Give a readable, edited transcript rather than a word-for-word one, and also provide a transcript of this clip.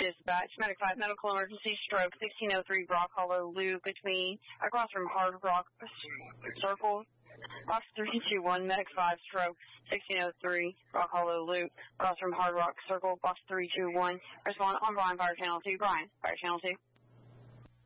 dispatch. Medic 5, medical emergency, stroke, 1603 Brock Hollow Loop across from Hard Rock Circle. Box 321, Medic 5, stroke, 1603 Rock Hollow Loop across from Hard Rock Circle. Box 321, respond on Brian, Fire Channel 2. Brian, Fire Channel 2.